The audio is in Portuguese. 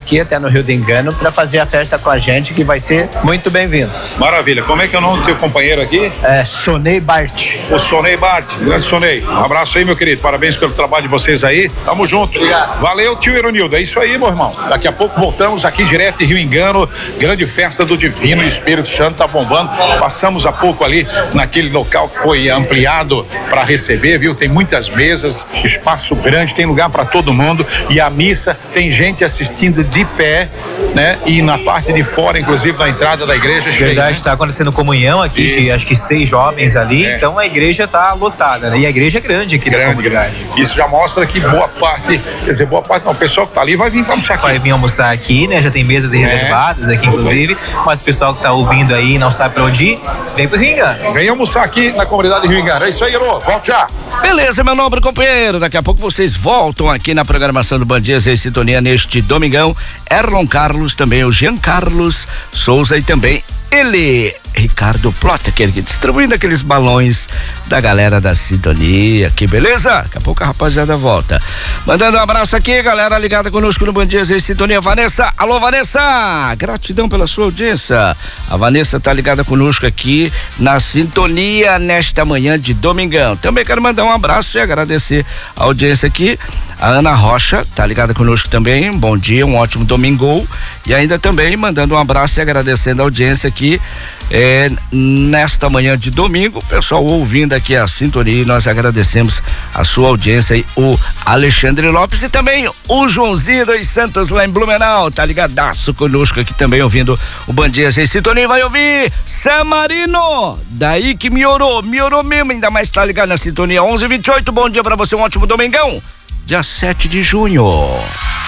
aqui até no Rio do Engano para fazer a festa com a gente, que vai ser muito bem-vindo. Maravilha. Como é que é o nome do teu companheiro aqui? Sonei Bart. O Sonei Bart. Grande Sonei. Um abraço aí, meu querido. Parabéns pelo trabalho de vocês aí. Tamo junto. Obrigado. Valeu, tio Ironildo. É isso aí, meu irmão. Daqui a pouco voltamos aqui direto de Rio Engano. Grande festa do Divino Espírito Santo tá bombando. Passamos há pouco ali naquele local que foi ampliado para receber, viu? Tem muitas mesas, espaço grande, tem lugar para todo mundo. E a missa tem gente assistindo de pé, né? E na parte de fora, inclusive na entrada da igreja. Verdade, está acontecendo comunhão aqui de acho que 6 jovens ali, então a igreja tá lotada, né? E a igreja é grande aqui da comunidade. Isso já mostra que boa parte, quer dizer, boa parte não, o pessoal que tá ali vai vir para almoçar aqui. Vai vir almoçar aqui, né? Já tem mesas reservadas aqui, inclusive, mas o pessoal que tá ouvindo aí não sabe pra onde ir, vem pro Rio Engano. Vem almoçar aqui na comunidade de Rio Engano. É isso aí, Elô, volte já. Beleza, meu nobre companheiro, daqui a pouco vocês voltam aqui na programação do Band Dias em Sintonia neste domingão. Erlon Carlos, também o Jean Carlos Souza e também ele, Ricardo Plota, aquele que distribuindo aqueles balões da galera da Sintonia, que beleza? Daqui a pouco a rapaziada volta. Mandando um abraço aqui, galera ligada conosco no Band Dias em Sintonia. Vanessa, alô Vanessa, gratidão pela sua audiência. A Vanessa tá ligada conosco aqui na Sintonia nesta manhã de domingão. Também quero mandar um abraço e agradecer a audiência aqui. A Ana Rocha tá ligada conosco também. Bom dia, um ótimo domingo. E ainda também mandando um abraço e agradecendo a audiência aqui nesta manhã de domingo, pessoal ouvindo aqui a Sintonia, nós agradecemos a sua audiência aí, o Alexandre Lopes e também o Joãozinho dos Santos lá em Blumenau, tá ligadaço conosco aqui também ouvindo o Band Dias em Sintonia. Vai ouvir San Marino, daí que melhorou mesmo, ainda mais tá ligado na Sintonia 11:28. Bom dia pra você, um ótimo domingão, dia 7 de junho.